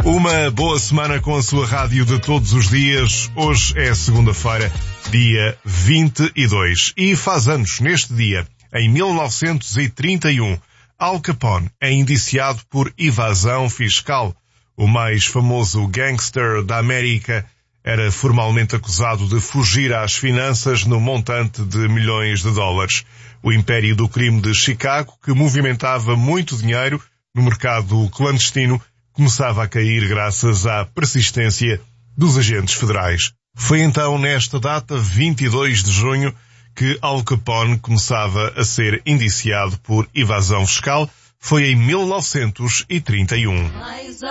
Uma boa semana com a sua rádio de todos os dias. Hoje é segunda-feira, dia 22. E faz anos neste dia, em 1931. Al Capone é indiciado por evasão fiscal. O mais famoso gangster da América era formalmente acusado de fugir às finanças no montante de milhões de dólares. O império do crime de Chicago, que movimentava muito dinheiro no mercado clandestino, começava a cair graças à persistência dos agentes federais. Foi então nesta data, 22 de junho, que Al Capone começava a ser indiciado por evasão fiscal. Foi em 1931.